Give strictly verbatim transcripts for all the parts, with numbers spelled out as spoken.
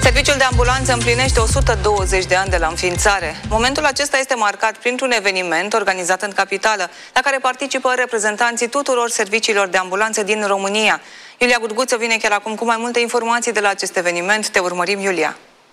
Serviciul de ambulanță împlinește o sută douăzeci de ani de la înființare. Momentul acesta este marcat printr-un eveniment organizat în capitală, la care participă reprezentanții tuturor serviciilor de ambulanță din România. Iulia Gurguță vine chiar acum cu mai multe informații de la acest eveniment. Te urmărim, Iulia!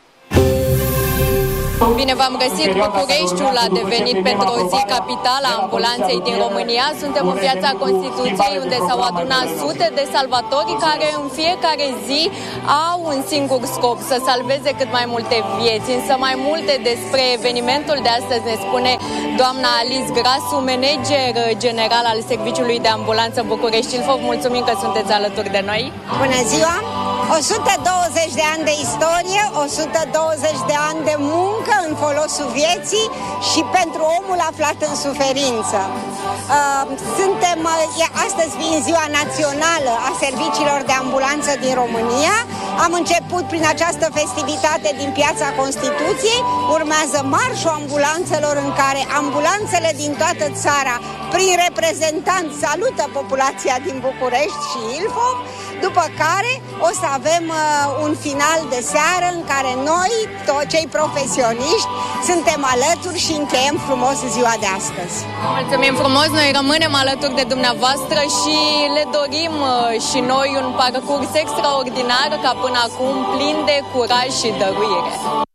Bine v-am găsit! Bucureștiul a devenit pentru o zi capitala ambulanței din România. Suntem în Piața Constituției, unde s-au adunat sute de salvatori care în fiecare zi au un singur scop: să salveze cât mai multe vieți. Însă mai multe despre evenimentul de astăzi ne spune doamna Alice Grasu, manager general al Serviciului de Ambulanță București. Vă mulțumim că sunteți alături de noi. Bună ziua! o sută douăzeci de ani de istorie, o sută douăzeci de ani de muncă în folosul vieții și pentru omul aflat în suferință. Suntem, astăzi fiind ziua națională a serviciilor de ambulanță din România, am început prin această festivitate din Piața Constituției, urmează marșul ambulanțelor în care ambulanțele din toată țara, prin reprezentanți, salută populația din București și Ilfov, după care o să avem uh, un final de seară în care noi, toți cei profesioniști, suntem alături și încheiem frumos ziua de astăzi. Mulțumim frumos, noi rămânem alături de dumneavoastră și le dorim uh, și noi un parcurs extraordinar ca până acum, plin de curaj și dăruire.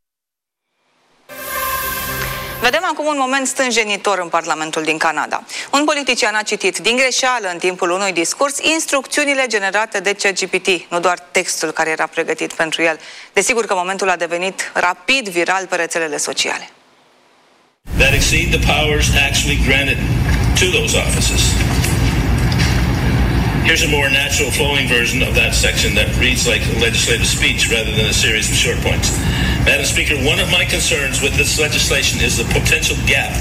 Vedem acum un moment stânjenitor în Parlamentul din Canada. Un politician a citit din greșeală în timpul unui discurs instrucțiunile generate de ChatGPT, nu doar textul care era pregătit pentru el. Desigur că momentul a devenit rapid viral pe rețelele sociale. That exceed the powers actually granted to those offices. Here's a more natural flowing version of that section that reads like a legislative speech rather than a series of short points. Madam Speaker, one of my concerns with this legislation is the potential gap.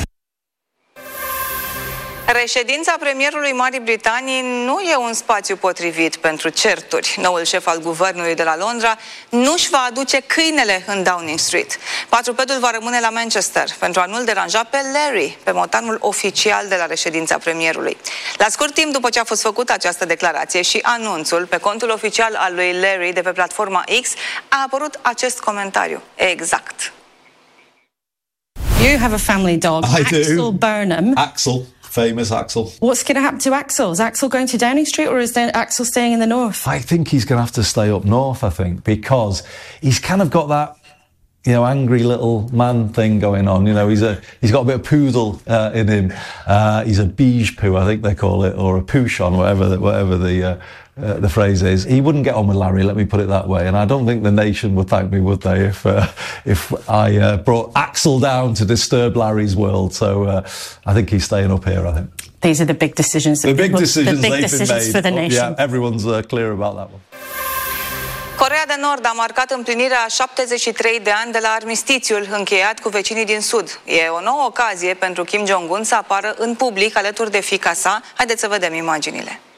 Reședința premierului Marii Britanii nu e un spațiu potrivit pentru certuri. Noul șef al guvernului de la Londra nu-și va aduce câinele în Downing Street. Patrupedul va rămâne la Manchester pentru a nu-l deranja pe Larry, pe motanul oficial de la reședința premierului. La scurt timp după ce a fost făcută această declarație și anunțul, pe contul oficial al lui Larry de pe platforma X a apărut acest comentariu. Exact. You have a family dog, I Axel do. Burnham. Axel, famous Axel. What's going to happen to Axel? Is Axel going to Downing Street, or is Axel staying in the north? I think he's going to have to stay up north, I think, because he's kind of got that, you know, angry little man thing going on. You know, he's a he's got a bit of poodle uh, in him. Uh, he's a beige poo, I think they call it, or a poochon, whatever the, whatever the uh, uh, the phrase is. He wouldn't get on with Larry, let me put it that way. And I don't think the nation would thank me, would they, if uh, if I uh, brought Axel down to disturb Larry's world. So uh, I think he's staying up here, I think. These are the big decisions. That the big people, decisions, the big they've decisions been for the made. nation. Yeah, everyone's uh, clear about that one. Coreea de Nord a marcat împlinirea a șaptezeci și trei de ani de la armistițiul încheiat cu vecinii din Sud. E o nouă ocazie pentru Kim Jong-un să apară în public alături de fiica sa. Haideți să vedem imaginile.